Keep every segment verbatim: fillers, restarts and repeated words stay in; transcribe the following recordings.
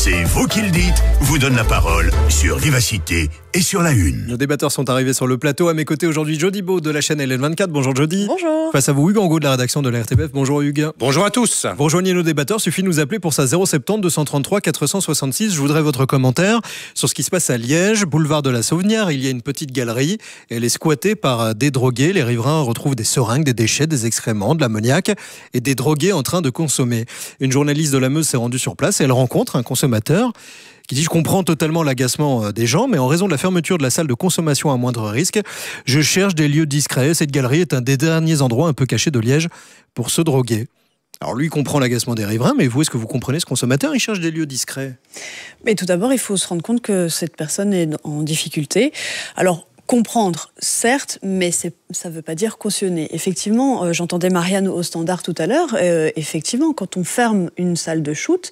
C'est vous qui le dites, vous donne la parole sur Vivacité et sur La Une. Nos débatteurs sont arrivés sur le plateau. À mes côtés aujourd'hui, Jody Beau de la chaîne L N vingt-quatre. Bonjour Jody. Bonjour. Face à vous, Hugues Angot de la rédaction de la R T B F. Bonjour Hugues. Bonjour à tous. Vous rejoignez nos débatteurs, suffit de nous appeler pour ça zéro sept zéro deux cent trente-trois quatre cent soixante-six. Je voudrais votre commentaire sur ce qui se passe à Liège, boulevard de la Sauvenière. Il y a une petite galerie. Elle est squattée par des drogués. Les riverains retrouvent des seringues, des déchets, des excréments, de l'ammoniac et des drogués en train de consommer. Une journaliste de la Meuse s'est rendue sur place et elle rencontre un consommateur qui dit « Je comprends totalement l'agacement des gens, mais en raison de la fermeture de la salle de consommation à moindre risque, je cherche des lieux discrets. Cette galerie est un des derniers endroits un peu cachés de Liège pour se droguer. » Alors lui comprend l'agacement des riverains, mais vous, est-ce que vous comprenez ce consommateur? Il cherche des lieux discrets. Mais tout d'abord, il faut se rendre compte que cette personne est en difficulté. Alors, comprendre, certes, mais c'est, ça ne veut pas dire cautionner. Effectivement, euh, j'entendais Marianne au standard tout à l'heure, euh, effectivement, quand on ferme une salle de shoot,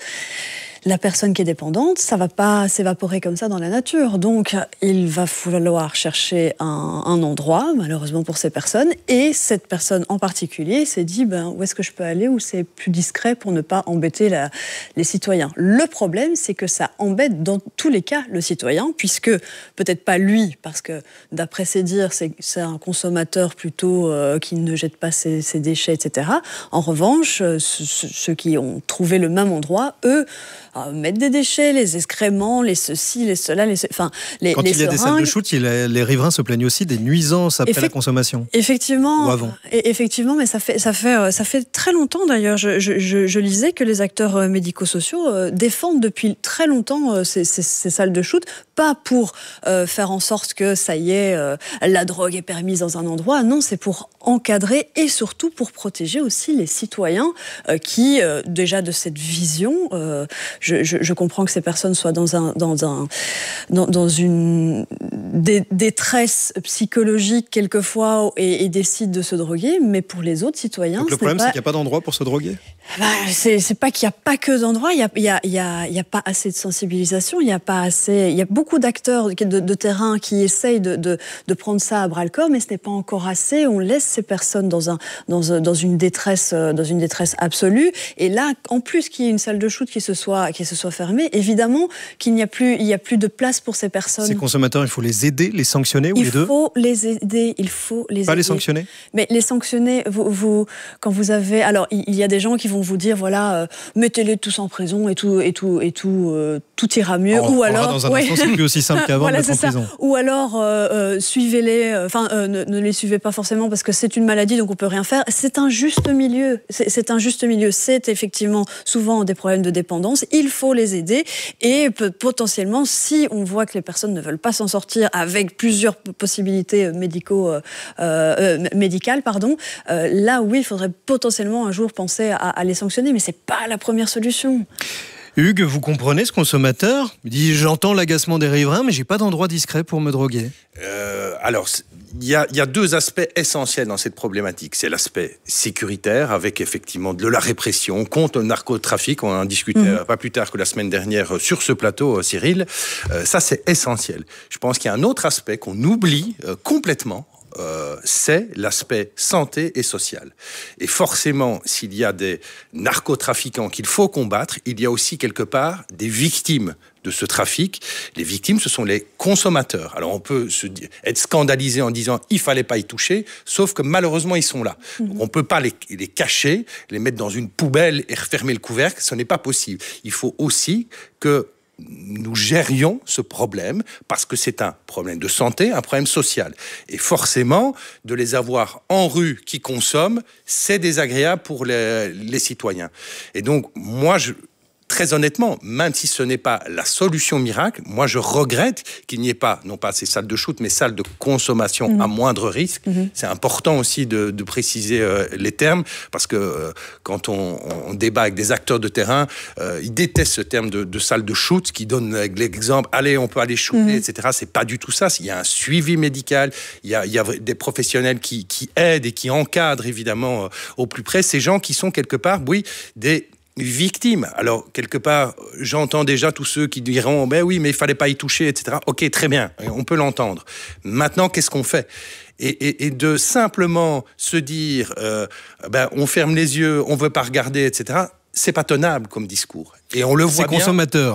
la personne qui est dépendante, ça ne va pas s'évaporer comme ça dans la nature. Donc, il va falloir chercher un, un endroit, malheureusement pour ces personnes. Et cette personne en particulier s'est dit, ben, où est-ce que je peux aller où c'est plus discret pour ne pas embêter la, les citoyens. Le problème, c'est que ça embête dans tous les cas le citoyen, puisque peut-être pas lui, parce que d'après ses dires, c'est, c'est un consommateur plutôt euh, qui ne jette pas ses, ses déchets, et cetera. En revanche, euh, ceux, ceux qui ont trouvé le même endroit, eux, Euh, mettre des déchets, les excréments, les ceci, les cela, les, enfin, les, Quand les il y a seringues. des salles de shoot, il a, les riverains se plaignent aussi des nuisances après Effect- la consommation. Effectivement, ou avant. Et effectivement, mais ça fait, ça fait, ça fait très longtemps d'ailleurs. Je, je, je, je lisais que les acteurs médico-sociaux euh, défendent depuis très longtemps euh, ces, ces, ces salles de shoot, pas pour euh, faire en sorte que ça y est, euh, la drogue est permise dans un endroit. Non, c'est pour encadrer et surtout pour protéger aussi les citoyens euh, qui, euh, déjà de cette vision, euh, je, je, je comprends que ces personnes soient dans, un, dans, un, dans, dans une dé- détresse psychologique quelquefois et, et décident de se droguer, mais pour les autres citoyens... Donc le problème, pas... c'est qu'il n'y a pas d'endroit pour se droguer? Bah, c'est, c'est pas qu'il n'y a pas que d'endroits, il n'y a, il y a, il y a, il y a pas assez de sensibilisation, il y a pas assez, il y a beaucoup d'acteurs de, de, de terrain qui essayent de, de, de prendre ça à bras-le-corps, mais ce n'est pas encore assez. On laisse ces personnes dans, un, dans, dans, une détresse, dans une détresse absolue. Et là, en plus qu'il y ait une salle de shoot qui se soit, qui se soit fermée, évidemment qu'il n'y a plus, il y a plus de place pour ces personnes. Ces consommateurs, il faut les aider, les sanctionner ou il les deux? Il faut les aider, il faut les Pas aider. les sanctionner? Mais les sanctionner, vous, vous, quand vous avez... Alors, il y a des gens qui vont vous dire, voilà, euh, mettez-les tous en prison et tout, et tout, et tout, euh, tout ira mieux. On ou alors, dans un ouais. instant, c'est plus aussi simple qu'avant voilà, de mettre c'est en ça. prison. Ou alors, euh, euh, suivez-les, enfin, euh, ne, ne les suivez pas forcément parce que c'est une maladie, donc on peut rien faire. C'est un juste milieu. C'est, c'est un juste milieu. C'est effectivement souvent des problèmes de dépendance. Il faut les aider et peut, potentiellement, si on voit que les personnes ne veulent pas s'en sortir avec plusieurs possibilités médicaux, euh, euh, médicales, pardon, euh, là, oui, il faudrait potentiellement un jour penser à, à les sanctionner, mais c'est pas la première solution. Hugues, vous comprenez ce consommateur? Il dit, j'entends l'agacement des riverains, mais j'ai pas d'endroit discret pour me droguer. Euh, alors, il y a, y a deux aspects essentiels dans cette problématique. C'est l'aspect sécuritaire, avec effectivement de la répression contre le narcotrafic. On en discutait mmh. pas plus tard que la semaine dernière sur ce plateau, Cyril. Euh, ça, c'est essentiel. Je pense qu'il y a un autre aspect qu'on oublie euh, complètement. Euh, c'est l'aspect santé et social. Et forcément, s'il y a des narcotrafiquants qu'il faut combattre, il y a aussi quelque part des victimes de ce trafic. Les victimes, ce sont les consommateurs. Alors on peut se dire, être scandalisé en disant il fallait pas y toucher, sauf que malheureusement ils sont là. Mmh. Donc, on peut pas les, les cacher, les mettre dans une poubelle et refermer le couvercle, ce n'est pas possible. Il faut aussi que nous gérions ce problème parce que c'est un problème de santé, un problème social. Et forcément, de les avoir en rue qui consomment, c'est désagréable pour les, les citoyens. Et donc, moi, je... Très honnêtement, même si ce n'est pas la solution miracle, moi je regrette qu'il n'y ait pas, non pas ces salles de shoot, mais salles de consommation mmh. à moindre risque. Mmh. C'est important aussi de, de préciser euh, les termes, parce que euh, quand on, on débat avec des acteurs de terrain, euh, ils détestent ce terme de, de salle de shoot, qui donne l'exemple, allez, on peut aller shooter, mmh. et cetera. C'est pas du tout ça. Il y a un suivi médical, il y a, il y a des professionnels qui, qui aident et qui encadrent évidemment euh, au plus près ces gens qui sont quelque part, oui, des victimes. Alors, quelque part, j'entends déjà tous ceux qui diront « ben oui, mais il fallait pas y toucher, et cetera » Ok, très bien, on peut l'entendre. Maintenant, qu'est-ce qu'on fait ? Et, et, et de simplement se dire euh, ben, on ferme les yeux, on veut pas regarder, et cetera, c'est pas tenable comme discours. Et on le voit bien. C'est consommateur.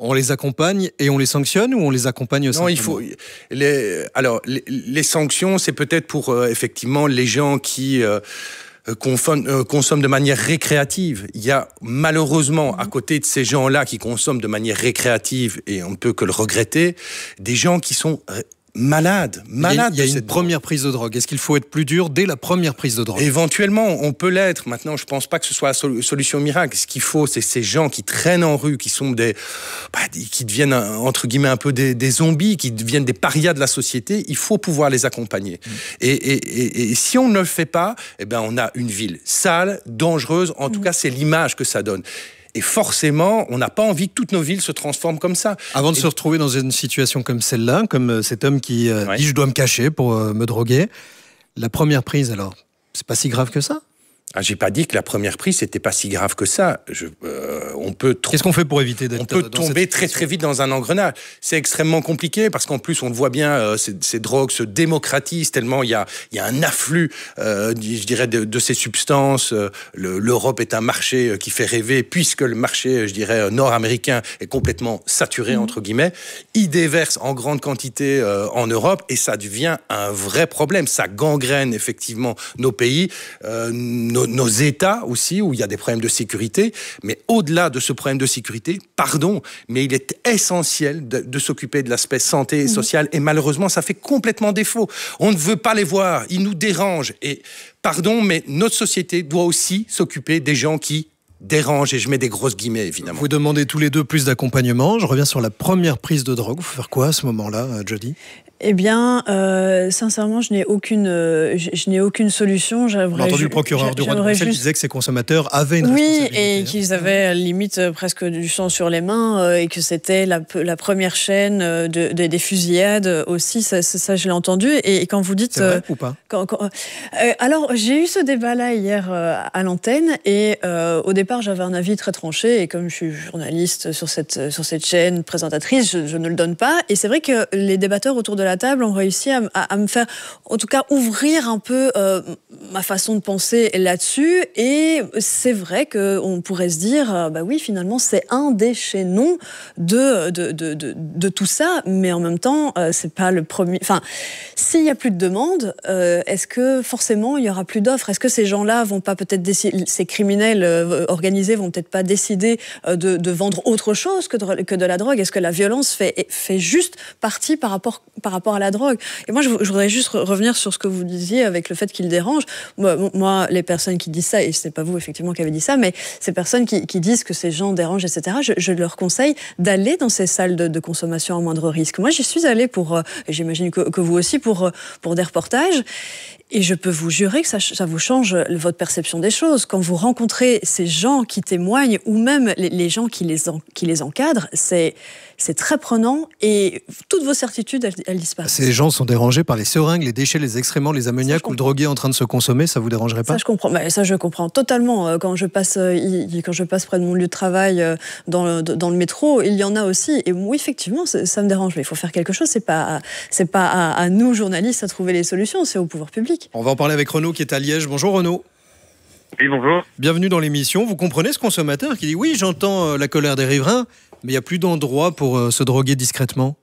On les accompagne et on les sanctionne ou on les accompagne Non, simplement ? il faut. Les, alors, les, les sanctions, c'est peut-être pour euh, effectivement les gens qui euh, consomment, euh, consomment de manière récréative. Il y a malheureusement, à côté de ces gens-là qui consomment de manière récréative, et on ne peut que le regretter, des gens qui sont malades, malades. Il y a, il y a de une cette première drogue. prise de drogue. Est-ce qu'il faut être plus dur dès la première prise de drogue ? Éventuellement, on peut l'être. Maintenant, je pense pas que ce soit la sol- solution miracle. Ce qu'il faut, c'est ces gens qui traînent en rue, qui sont des, bah, des- qui deviennent entre guillemets un peu des, des zombies, qui deviennent des parias de la société. Il faut pouvoir les accompagner. Mmh. Et, et, et, et si on ne le fait pas, eh ben, on a une ville sale, dangereuse. En mmh. tout cas, c'est l'image que ça donne. Et forcément, on n'a pas envie que toutes nos villes se transforment comme ça. Avant de et... se retrouver dans une situation comme celle-là, comme cet homme qui euh, ouais. dit « je dois me cacher pour euh, me droguer », la première prise, alors, c'est pas si grave que ça ? Ah, j'ai pas dit que la première prise c'était pas si grave que ça. Je, euh, on peut. Tr- Qu'est-ce qu'on fait pour éviter d'être On peut dans tomber cette très très vite dans un engrenage. C'est extrêmement compliqué parce qu'en plus on le voit bien, euh, ces, ces drogues se démocratisent tellement il y a il y a un afflux, euh, je dirais, de, de ces substances. Euh, le, L'Europe est un marché qui fait rêver puisque le marché, je dirais, nord-américain est complètement saturé mmh. entre guillemets. Ils déversent en grande quantité euh, en Europe et ça devient un vrai problème. Ça gangrène effectivement nos pays, euh, nos nos États aussi, où il y a des problèmes de sécurité. Mais au-delà de ce problème de sécurité, pardon, mais il est essentiel de, de s'occuper de l'aspect santé et social. Et malheureusement, ça fait complètement défaut. On ne veut pas les voir. Ils nous dérangent. Et pardon, mais notre société doit aussi s'occuper des gens qui dérangent. Et je mets des grosses guillemets, évidemment. Vous demandez tous les deux plus d'accompagnement. Je reviens sur la première prise de drogue. Il faut faire quoi à ce moment-là, Jody ? Eh bien, euh, sincèrement, je n'ai aucune, euh, je, je n'ai aucune solution. On a entendu ju- le procureur du roi de Bruxelles juste... qui disait que ces consommateurs avaient une oui, responsabilité. Oui, et qu'ils avaient limite euh, presque du sang sur les mains euh, et que c'était la, la première chaîne euh, de, de, des fusillades aussi. Ça, ça, ça je l'ai entendu. Et, et quand vous dites... C'est vrai euh, ou pas quand, quand, euh, Alors, j'ai eu ce débat-là hier euh, à l'antenne et euh, au départ, j'avais un avis très tranché et comme je suis journaliste sur cette, sur cette chaîne, présentatrice, je, je ne le donne pas. Et c'est vrai que les débatteurs autour de la table ont réussi À, à, à me faire, en tout cas, ouvrir un peu euh, ma façon de penser là-dessus. Et c'est vrai qu'on pourrait se dire, euh, bah oui, finalement, c'est un des chaînons de, de, de, de, de tout ça. Mais en même temps, euh, c'est pas le premier... Enfin, s'il y a plus de demande, euh, est-ce que forcément, il y aura plus d'offres ? Est-ce que ces gens-là vont pas peut-être décider, ces criminels euh, organisés vont peut-être pas décider euh, de, de vendre autre chose que de, que de la drogue ? Est-ce que la violence fait, fait juste partie par rapport, par rapport à la drogue ? Et moi, je voudrais juste revenir sur ce que vous disiez avec le fait qu'il dérange. Moi, moi, les personnes qui disent ça, et ce n'est pas vous effectivement qui avez dit ça, mais ces personnes qui, qui disent que ces gens dérangent, et cetera, je, je leur conseille d'aller dans ces salles de, de consommation à moindre risque. Moi, j'y suis allée pour, et j'imagine que, que vous aussi, pour, pour des reportages. Et je peux vous jurer que ça, ça vous change votre perception des choses. Quand vous rencontrez ces gens qui témoignent, ou même les, les gens qui les, en, qui les encadrent, c'est, c'est très prenant et toutes vos certitudes, elles, elles disparaissent. Ces gens sont dérangés par les seringues, les déchets, les excréments, les ammoniaques ou le drogué en train de se consommer, ça vous dérangerait pas ? Ça, je comprends. Bah, ça, je comprends totalement. Quand je passe, quand je passe près de mon lieu de travail dans le, dans le métro, il y en a aussi. Et oui, effectivement, ça me dérange. Mais il faut faire quelque chose. C'est pas, c'est pas à, à nous, journalistes, à trouver les solutions. C'est au pouvoir public. On va en parler avec Renaud qui est à Liège. Bonjour Renaud. Oui, bonjour. Bienvenue dans l'émission. Vous comprenez ce consommateur qui dit oui, j'entends la colère des riverains, mais il n'y a plus d'endroit pour euh, se droguer discrètement.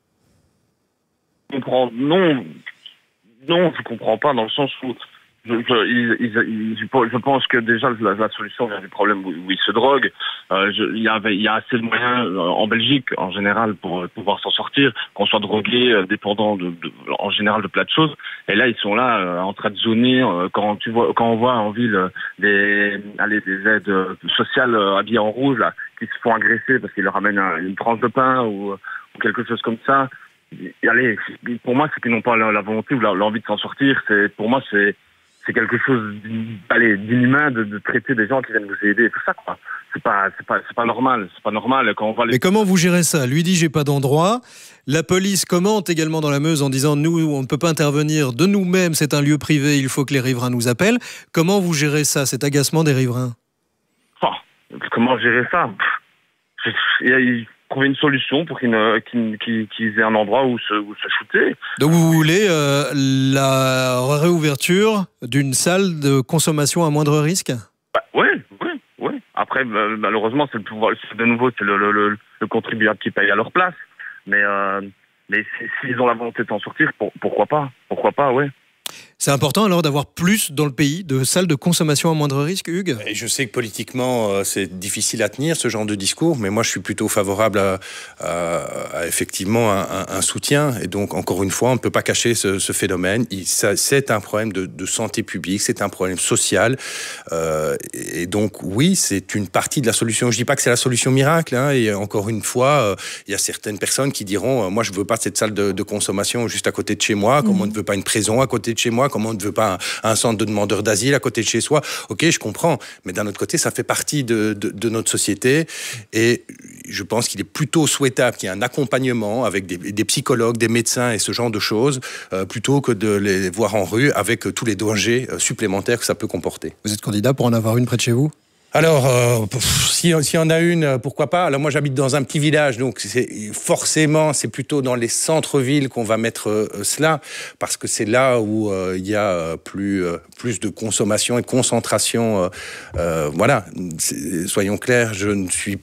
Je comprends. Non, non, je comprends pas dans le sens où je, je, ils, ils, ils, je pense que déjà la, la solution vient du problème où, où ils se droguent. Euh, je, il y avait, il y a assez de moyens euh, en Belgique en général pour euh, pouvoir s'en sortir, qu'on soit drogué, euh, dépendant de, de, en général de plein de choses. Et là, ils sont là euh, en train de zoner. Euh, quand tu vois, quand on voit en ville euh, des, allez, des aides euh, sociales euh, habillées en rouge là, qui se font agresser parce qu'ils leur amènent un, une tranche de pain ou, ou quelque chose comme ça. Allez, pour moi, c'est qu'ils n'ont pas la, la volonté ou la, l'envie de s'en sortir. C'est, pour moi, c'est c'est quelque chose allez, d'inhumain de, de traiter des gens qui viennent vous aider et tout ça, quoi. C'est pas, c'est pas, c'est pas normal. C'est pas normal quand on voit les... Mais comment vous gérez ça ? Lui dit j'ai pas d'endroit. La police commente également dans la Meuse en disant nous, on ne peut pas intervenir de nous-mêmes, c'est un lieu privé, il faut que les riverains nous appellent. Comment vous gérez ça, cet agacement des riverains ? Oh, comment gérer ça ? Pff, il trouver une solution pour qu'ils, ne, qu'ils, qu'ils, qu'ils aient un endroit où se, où se shooter. Donc vous voulez euh, la réouverture d'une salle de consommation à moindre risque ? Bah, oui, oui, oui. Après, après, euh, malheureusement, c'est le pouvoir, de nouveau, c'est le, le, le, le contribuable qui paye à leur place. Mais, euh, mais s'ils ont la volonté de s'en sortir, pour, pourquoi pas? Pourquoi pas, ouais. C'est important alors d'avoir plus dans le pays de salles de consommation à moindre risque, Hugues? Et je sais que politiquement, euh, c'est difficile à tenir ce genre de discours, mais moi je suis plutôt favorable à, à, à effectivement un, un soutien. Et donc, encore une fois, on ne peut pas cacher ce, ce phénomène. Il, ça, c'est un problème de, de santé publique, c'est un problème social. Euh, et donc, oui, c'est une partie de la solution. Je ne dis pas que c'est la solution miracle. Hein, et encore une fois, euh, il y a certaines personnes qui diront euh, moi, je ne veux pas cette salle de, de consommation juste à côté de chez moi, comme mmh. on ne veut pas une prison à côté de chez moi, comme on ne veut pas un, un centre de demandeurs d'asile à côté de chez soi. Ok, je comprends, mais d'un autre côté, ça fait partie de, de, de notre société et je pense qu'il est plutôt souhaitable qu'il y ait un accompagnement avec des, des psychologues, des médecins et ce genre de choses, euh, plutôt que de les voir en rue avec tous les dangers supplémentaires que ça peut comporter. Vous êtes candidat pour en avoir une près de chez vous ? Alors, euh, si, si on a une, pourquoi pas. Alors moi, j'habite dans un petit village, donc c'est, forcément, c'est plutôt dans les centres-villes qu'on va mettre euh, cela, parce que c'est là où euh, il y a euh, plus, euh, plus de consommation et de concentration. Euh, euh, voilà, c'est, soyons clairs, je ne suis,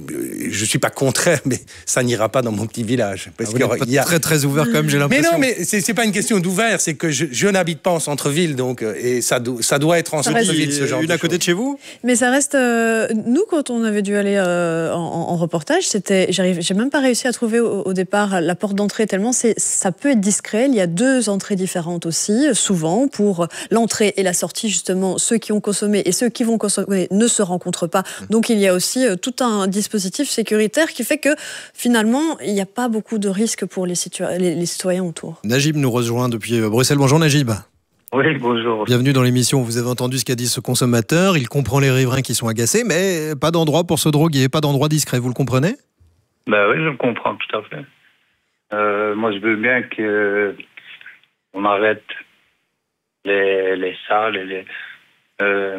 je suis pas contraire, mais ça n'ira pas dans mon petit village. Parce ah, vous n'êtes pas y a... très très ouvert quand même, j'ai l'impression. Mais non, mais c'est, c'est pas une question d'ouvert, c'est que je, je n'habite pas en centre-ville, donc et ça, do, ça doit être en centre-ville ce genre une de à côté choses. de chez vous. Mais ça reste. Euh, nous, quand on avait dû aller euh, en, en reportage, c'était. J'arrive, j'ai même pas réussi à trouver au, au départ la porte d'entrée tellement c'est, ça peut être discret. Il y a deux entrées différentes aussi, souvent pour l'entrée et la sortie justement. Ceux qui ont consommé et ceux qui vont consommer ne se rencontrent pas. Donc il y a aussi euh, tout un dispositif sécuritaire qui fait que finalement il n'y a pas beaucoup de risques pour les, situa- les, les citoyens autour. Najib nous rejoint depuis Bruxelles. Bonjour Najib. Oui, bonjour. Bienvenue dans l'émission. Vous avez entendu ce qu'a dit ce consommateur. Il comprend les riverains qui sont agacés, mais pas d'endroit pour se droguer, pas d'endroit discret. Vous le comprenez ? Ben oui, je le comprends tout à fait. Euh, moi, je veux bien que on arrête les, les salles et les... Euh,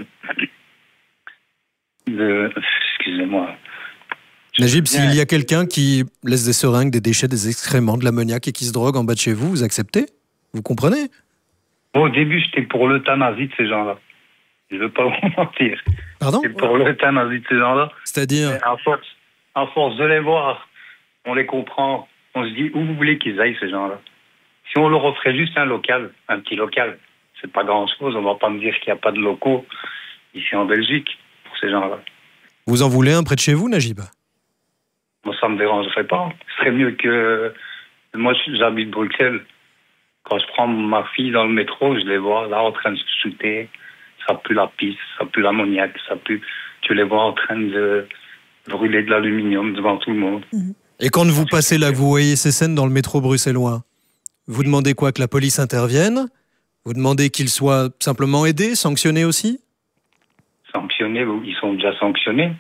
de, excusez-moi. Najib, s'il y a quelqu'un qui laisse des seringues, des déchets, des excréments, de l'ammoniac et qui se drogue en bas de chez vous, vous acceptez ? Vous comprenez ? Au début, j'étais pour l'euthanasie de ces gens-là. Je ne veux pas vous mentir. Pardon ? J'étais pour l'euthanasie de ces gens-là. C'est-à-dire ? À force, à force de les voir, on les comprend. On se dit, où vous voulez qu'ils aillent, ces gens-là ? Si on leur offrait juste un local, un petit local, c'est pas grand-chose. On ne va pas me dire qu'il n'y a pas de locaux ici en Belgique pour ces gens-là. Vous en voulez un près de chez vous, Najib ? Moi, ça ne me dérangerait pas. Ce serait mieux que... Moi, j'habite Bruxelles. Quand je prends ma fille dans le métro, je les vois là en train de se shooter. Ça pue la pisse, ça pue l'ammoniac, ça pue... Tu les vois en train de brûler de l'aluminium devant tout le monde. Et quand vous passez là, que vous voyez ces scènes dans le métro bruxellois, vous demandez quoi ? Que la police intervienne ? Vous demandez qu'ils soient simplement aidés, sanctionnés aussi ? Sanctionnés, ils sont déjà sanctionnés.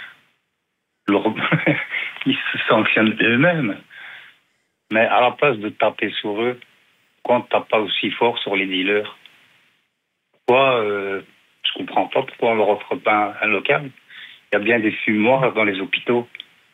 Ils se sanctionnent eux-mêmes. Mais à la place de taper sur eux, pourquoi on ne tape pas aussi fort sur les dealers ? Pourquoi euh, Je ne comprends pas pourquoi on ne leur offre pas un, un local. Il y a bien des fumoirs dans les hôpitaux.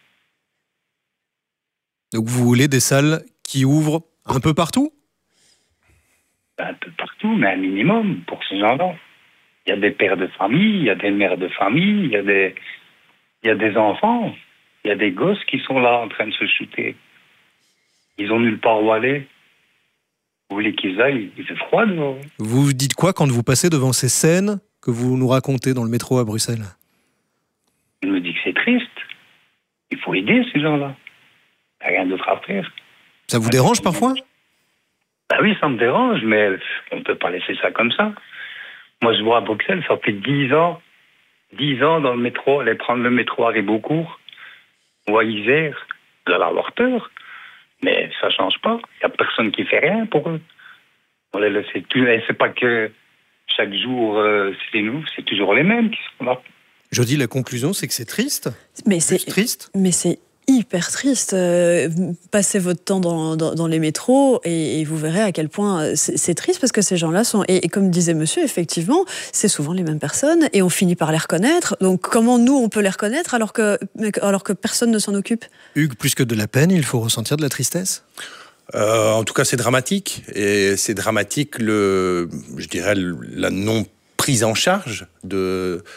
Donc vous voulez des salles qui ouvrent un peu partout ? Un peu partout, mais un minimum pour ces gens-là. Il y a des pères de famille, il y a des mères de famille, il y a des, il y a des enfants, il y a des gosses qui sont là en train de se shooter. Ils ont nulle part où aller. Vous voulez qu'ils aillent ? Il fait froid dehors. Vous vous dites quoi quand vous passez devant ces scènes que vous nous racontez dans le métro à Bruxelles ? Je me dis que c'est triste. Il faut aider ces gens-là. Il n'y a rien d'autre à faire. Ça vous dérange parfois ? Ben oui, ça me dérange, mais on ne peut pas laisser ça comme ça. Moi, je vois à Bruxelles, ça fait dix ans, dix ans dans le métro, aller prendre le métro à Ribeaucourt ou à Isère, vous allez avoir peur. Mais ça ne change pas. Il n'y a personne qui fait rien pour eux. On les laisse tout. Et c'est pas que chaque jour, euh, c'est nous, c'est toujours les mêmes qui sont là. Je dis la conclusion, c'est que c'est triste. Mais c'est Juste triste. Mais c'est hyper triste. Euh, passez votre temps dans, dans, dans les métros et, et vous verrez à quel point c'est, c'est triste parce que ces gens-là sont... Et, et comme disait monsieur, effectivement, c'est souvent les mêmes personnes et on finit par les reconnaître. Donc comment nous, on peut les reconnaître alors que, alors que personne ne s'en occupe ? Hugues, plus que de la peine, il faut ressentir de la tristesse ? Euh, en tout cas, c'est dramatique. Et c'est dramatique, le, je dirais, la non prise en charge de...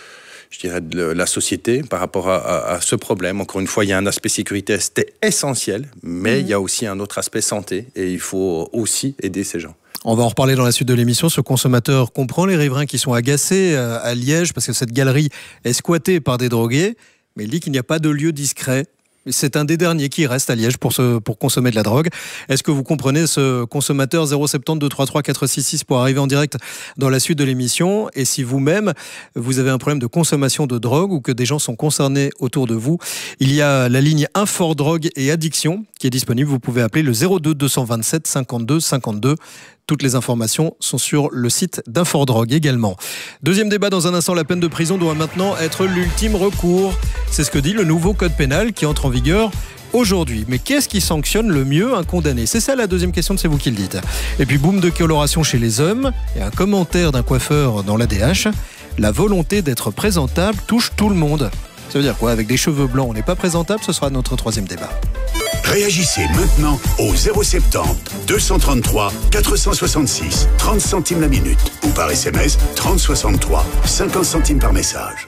je dirais, de la société par rapport à, à, à ce problème. Encore une fois, il y a un aspect sécuritaire, c'était essentiel, mais mmh. il y a aussi un autre aspect santé et il faut aussi aider ces gens. On va en reparler dans la suite de l'émission. Ce consommateur comprend les riverains qui sont agacés à Liège parce que cette galerie est squattée par des drogués, mais il dit qu'il n'y a pas de lieu discret. C'est un des derniers qui reste à Liège pour, se, pour consommer de la drogue. Est-ce que vous comprenez ce consommateur? Zéro sept zéro deux trois trois quatre six six pour arriver en direct dans la suite de l'émission. Et si vous-même, vous avez un problème de consommation de drogue ou que des gens sont concernés autour de vous, il y a la ligne Infor Drogue et Addiction qui est disponible. Vous pouvez appeler le zéro deux deux cent vingt-sept cinquante-deux cinquante-deux. Toutes les informations sont sur le site d'Infor Drogue également. Deuxième débat dans un instant, la peine de prison doit maintenant être l'ultime recours. C'est ce que dit le nouveau code pénal qui entre en vigueur aujourd'hui. Mais qu'est-ce qui sanctionne le mieux un condamné? C'est ça la deuxième question, c'est vous qui le dites. Et puis boom de coloration chez les hommes et un commentaire d'un coiffeur dans l'A D H. La volonté d'être présentable touche tout le monde. Ça veut dire quoi? Avec des cheveux blancs, on n'est pas présentable? Ce sera notre troisième débat. Réagissez maintenant au zéro sept zéro deux cent trente-trois quatre cent soixante-six, trente centimes la minute ou par S M S trente soixante-trois, cinquante centimes par message.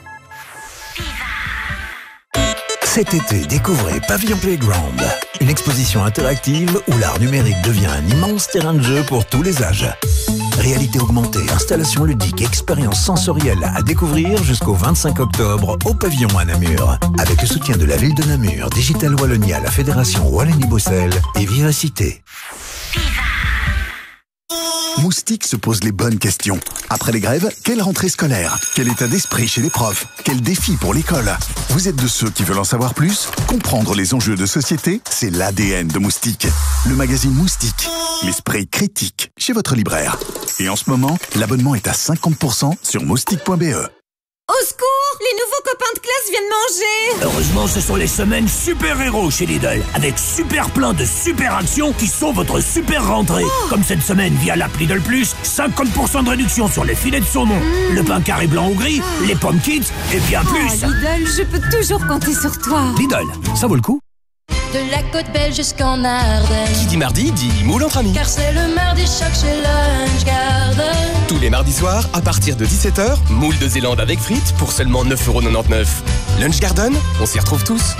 Cet été, découvrez Pavillon Playground, une exposition interactive où l'art numérique devient un immense terrain de jeu pour tous les âges. Réalité augmentée, installation ludique, expérience sensorielle à découvrir jusqu'au vingt-cinq octobre au Pavillon à Namur. Avec le soutien de la ville de Namur, Digital Wallonia, la Fédération Wallonie-Bruxelles et Vivacité. Moustique se pose les bonnes questions. Après les grèves, quelle rentrée scolaire? Quel état d'esprit chez les profs? Quel défi pour l'école? Vous êtes de ceux qui veulent en savoir plus? Comprendre les enjeux de société, c'est l'A D N de Moustique. Le magazine Moustique, l'esprit critique, chez votre libraire. Et en ce moment, l'abonnement est à cinquante pour cent sur moustique point b e. Au secours! Les nouveaux copains de classe viennent manger! Heureusement, ce sont les semaines super-héros chez Lidl, avec super plein de super actions qui sont votre super rentrée. Oh. Comme cette semaine via l'app Lidl Plus, cinquante pour cent de réduction sur les filets de saumon, mmh. le pain carré blanc ou gris, oh. les pommes kids et bien plus. Oh, Lidl, je peux toujours compter sur toi. Lidl, ça vaut le coup. De la côte belge jusqu'en Ardennes. Qui dit mardi dit moule entre amis. Car c'est le mardi choc chez Lunch Garden. Tous les mardis soirs, à partir de dix-sept heures, moule de Zélande avec frites pour seulement neuf euros quatre-vingt-dix-neuf. Lunch Garden, on s'y retrouve tous.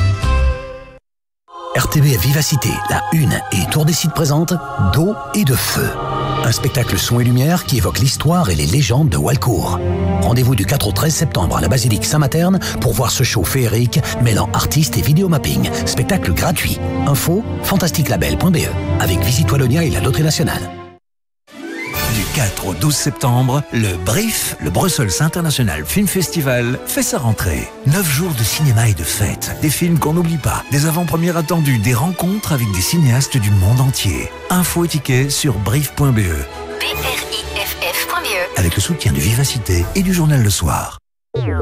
R T B Vivacité, la Une et Tour des Sites présente D'eau et de feu. Un spectacle son et lumière qui évoque l'histoire et les légendes de Walcourt. Rendez-vous du quatre au treize septembre à la basilique Saint-Materne pour voir ce show féerique mêlant artistes et vidéomapping. Spectacle gratuit. Info fantasticlabel point b e avec Visite Wallonia et la Loterie Nationale. Du quatre au douze septembre, le Brief, le Brussels International Film Festival, fait sa rentrée. Neuf jours de cinéma et de fêtes, des films qu'on n'oublie pas, des avant-premières attendues, des rencontres avec des cinéastes du monde entier. Infos et tickets sur brief point b e. B R I F F point b e. Avec le soutien de Vivacité et du journal Le Soir.